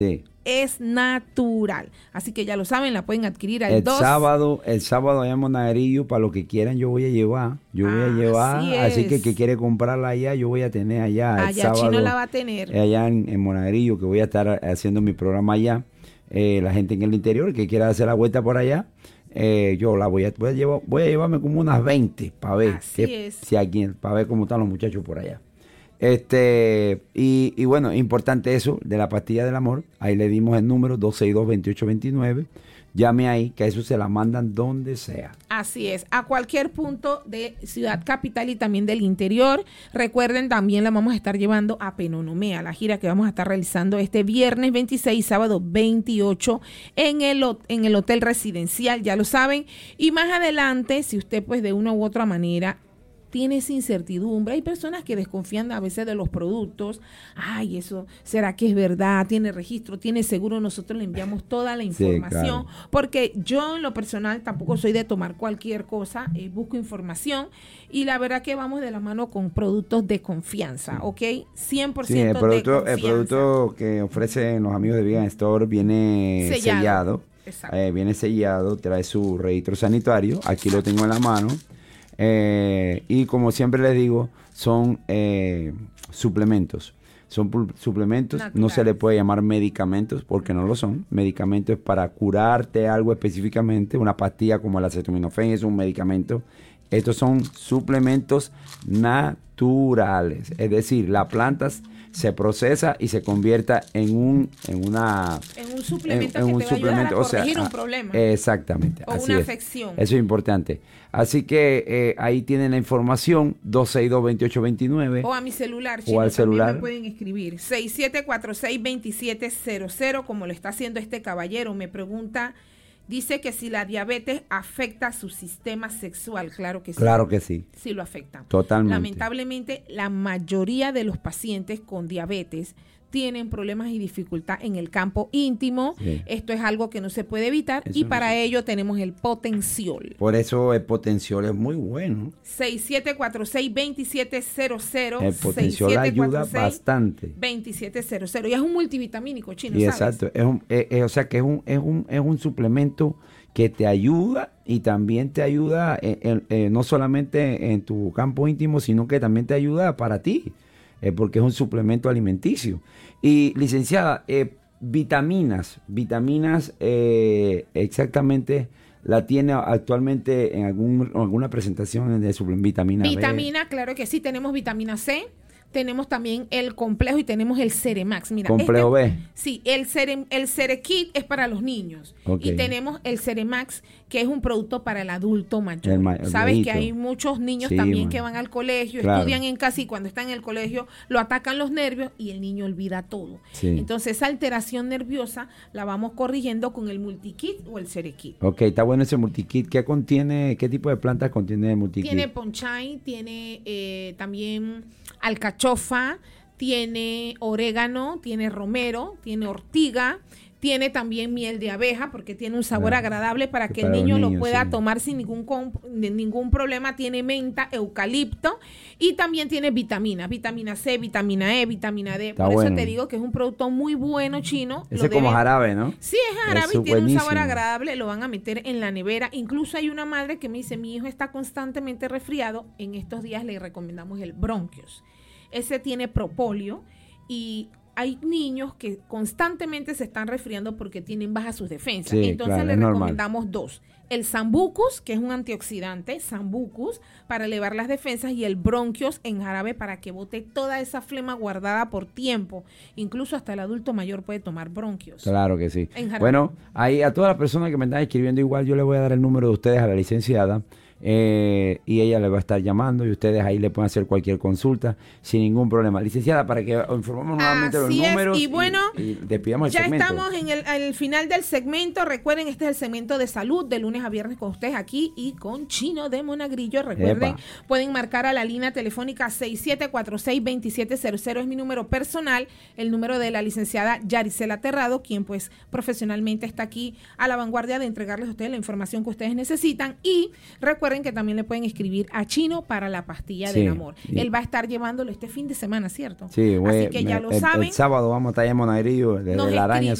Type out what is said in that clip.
Sí. Es natural. Así que ya lo saben, la pueden adquirir al 2. El sábado allá en Monaguillo, para lo que quieran, yo voy a llevar. Así que quiere comprarla allá, yo voy a tener allá. El Allá sábado, Chino la va a tener. Allá en Monaguillo, que voy a estar haciendo mi programa allá. La gente en el interior que quiera hacer la vuelta por allá, yo la voy a llevarme como unas 20 para ver. Para ver cómo están los muchachos por allá. Y bueno, importante eso de la pastilla del amor. Ahí le dimos el número 262-2829. Llame ahí, que eso se la mandan donde sea. Así es, a cualquier punto de Ciudad Capital y también del interior. Recuerden, también la vamos a estar llevando a Penonomé, la gira que vamos a estar realizando este viernes 26, sábado 28 en el Hotel Residencial, ya lo saben. Y más adelante, si usted pues de una u otra manera tiene esa incertidumbre, hay personas que desconfían a veces de los productos. Ay, eso, ¿será que es verdad? ¿Tiene registro? ¿Tiene seguro? Nosotros le enviamos toda la información, claro. Porque yo en lo personal tampoco soy de tomar cualquier cosa, busco información y la verdad que vamos de la mano con productos de confianza, ¿ok? 100% sí, de confianza. El producto que ofrecen los amigos de Vegan Store viene sellado. Exacto. Viene sellado, trae su registro sanitario, aquí lo tengo en la mano. Y como siempre les digo, son suplementos. Son suplementos, naturales. No se le puede llamar medicamentos porque no lo son. Medicamentos es para curarte algo específicamente. Una pastilla como el acetaminofén es un medicamento. Estos son suplementos naturales. Es decir, la planta se procesa y se convierta en un suplemento que te va a ayudar a corregir un problema. Exactamente. O una afección. Eso es importante. Así que ahí tienen la información, 262-2829. O a mi celular, Chino, o al celular. Me pueden escribir, 6746-2700, como lo está haciendo este caballero. Me pregunta, dice que si la diabetes afecta su sistema sexual. Claro que sí. Claro que sí. Sí lo afecta. Totalmente. Lamentablemente, la mayoría de los pacientes con diabetes tienen problemas y dificultad en el campo íntimo. Sí. Esto es algo que no se puede evitar y para ello tenemos el Potenciol. Por eso el Potenciol es muy bueno. 6746-2700. El Potenciol ayuda bastante. 2700. Y es un multivitamínico, Chino, y ¿sabes? Exacto. O sea que es un suplemento que te ayuda y también te ayuda no solamente en tu campo íntimo, sino que también te ayuda para ti. Porque es un suplemento alimenticio. Y licenciada, vitaminas exactamente la tiene actualmente en alguna presentación de vitamina B. Vitamina, claro que sí, tenemos vitamina C. Tenemos también el complejo y tenemos el Ceremax. Mira, complejo B. Sí, el Cerekit es para los niños. Okay. Y tenemos el Ceremax, que es un producto para el adulto mayor. Sabes viejito. Que hay muchos niños también que van al colegio, estudian en casa y cuando están en el colegio lo atacan los nervios y el niño olvida todo. Sí. Entonces esa alteración nerviosa la vamos corrigiendo con el Multikit o el Cerekit. Ok, está bueno ese Multikit. ¿Qué tipo de plantas contiene el Multikit? Tiene ponchay, tiene también alcachofa, tiene orégano, tiene romero, tiene ortiga, tiene también miel de abeja porque tiene un sabor agradable para que el niño lo pueda tomar sin ningún problema. Tiene menta, eucalipto y también tiene vitamina C, vitamina E, vitamina D. Por eso te digo que es un producto muy bueno, Chino. Ese es como jarabe, ¿no? Sí, es jarabe y tiene un sabor agradable. Lo van a meter en la nevera. Incluso hay una madre que me dice, mi hijo está constantemente resfriado. En estos días le recomendamos el Bronquios. Ese tiene propóleo y hay niños que constantemente se están resfriando porque tienen bajas sus defensas. Sí, entonces claro, le recomendamos dos. El Sambucus, que es un antioxidante, Sambucus, para elevar las defensas, y el Bronquios en jarabe para que bote toda esa flema guardada por tiempo. Incluso hasta el adulto mayor puede tomar Bronquios. Claro que sí. Bueno, ahí a todas las personas que me están escribiendo igual, yo le voy a dar el número de ustedes a la licenciada. Y ella le va a estar llamando y ustedes ahí le pueden hacer cualquier consulta sin ningún problema. Licenciada, para que informemos nuevamente los números y bueno, y despidamos el ya segmento. Estamos en el final del segmento. Recuerden, este es el segmento de salud de lunes a viernes con ustedes aquí y con Chino de Monagrillo. Recuerden, pueden marcar a la línea telefónica 6746-2700, es mi número personal, el número de la licenciada Yaricela Terrado, quien pues profesionalmente está aquí a la vanguardia de entregarles a ustedes la información que ustedes necesitan. Y recuerden recuerden que también le pueden escribir a Chino para la pastilla del amor. Él va a estar llevándolo este fin de semana, ¿cierto? Sí, así que ya lo saben. El sábado vamos a estar en Monagrillo, desde la araña